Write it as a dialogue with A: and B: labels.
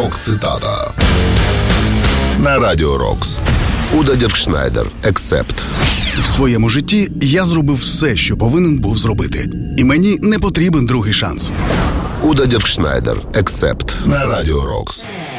A: Рок-цитата на Радіо Рокс. Уда Діркшнайдер. Accept.
B: В своєму житті я зробив все, що повинен був зробити. І мені не потрібен другий шанс.
A: Уда Діркшнайдер. Accept на Радіо Рокс.